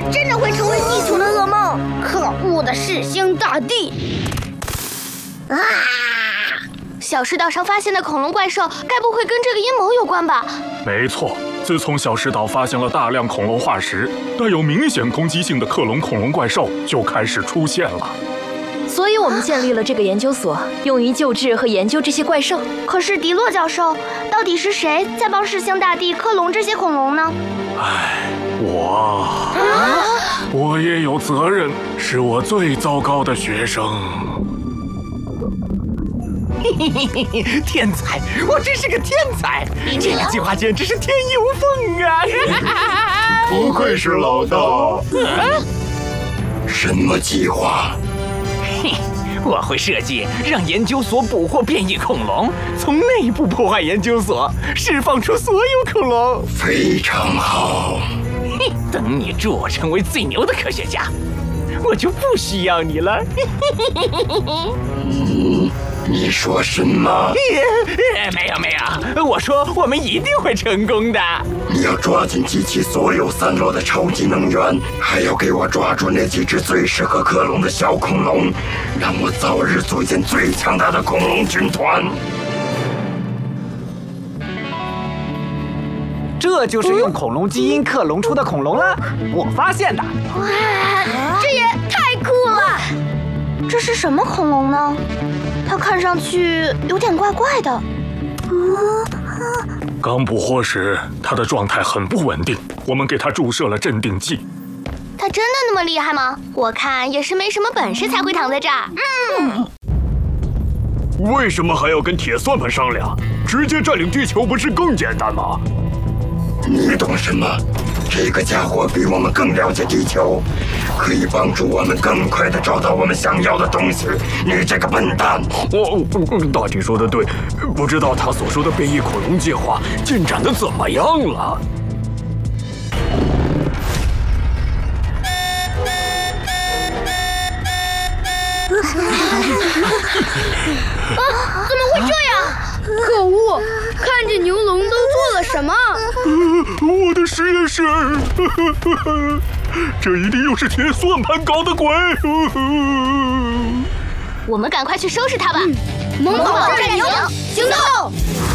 真的会成为地球的噩梦！可恶的噬星大帝！啊！ 小石岛上发现的恐龙怪兽，该不会跟这个阴谋有关吧？ 没错，自从小石岛发现了大量恐龙化石，带有明显攻击性的克隆恐龙怪兽就开始出现了。 所以我们建立了这个研究所，用于救治和研究这些怪兽。 可是迪洛教授，到底是谁在帮噬星大帝克隆这些恐龙呢？ 唉，我也有责任，是我最糟糕的学生。 天才，我真是个天才！这个计划简直是天衣无缝啊！ 不愧是老大。什么计划？ 我会设计让研究所捕获变异恐龙，从内部破坏研究所，释放出所有恐龙。 非常好。 等你助我成为最牛的科学家，我就不需要你了。 你说什么？ 没有，我说我们一定会成功的。 你要抓紧集齐所有散落的超级能源，还要给我抓住那几只最适合克隆的小恐龙，让我早日组建最强大的恐龙军团。 这就是用恐龙基因克隆出的恐龙了，我发现的。 哇，这也太酷了！这是什么恐龙呢？它看上去有点怪怪的。 刚捕获时，它的状态很不稳定，我们给它注射了镇定剂。 它真的那么厉害吗？我看也是没什么本事才会躺在这儿。 为什么还要跟铁算盘商量？直接占领地球不是更简单吗？你懂什么？这个家伙比我们更了解地球，可以帮助我们更快地找到我们想要的东西。你这个笨蛋！大体说的对，不知道他所说的变异恐龙计划进展得怎么样了？ 怎么会这样？可恶！看着牛龙都做了什么？ 我的实验室，这一定又是铁算盘搞的鬼！ 我们赶快去收拾它吧！ 猛犸战牛，行动！